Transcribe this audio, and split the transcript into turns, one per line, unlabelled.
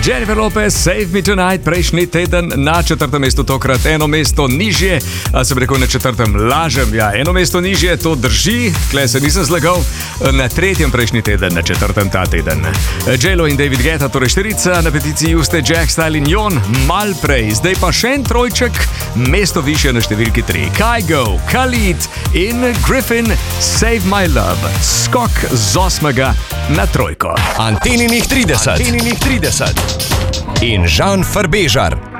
Jennifer Lopez, Save Me Tonight, prejšnji teden na 4. mestu, tokrat eno mesto nižje, a sem rekel na 4. lažem, ja, eno mesto nižje, to drži, tle se nisem zlagal, na 3. prejšnji teden, na 4. ta teden. J-Lo in David Guetta, torej 4, na peticiji Juste, Jack, Style in Jon, mal prej, zdaj pa še en trojček, mesto više na številki 3. Kygo, Khalid in Griffin, Save My Love, skok z 8. na 3.
Anteninih 30 in Žan Farbežar.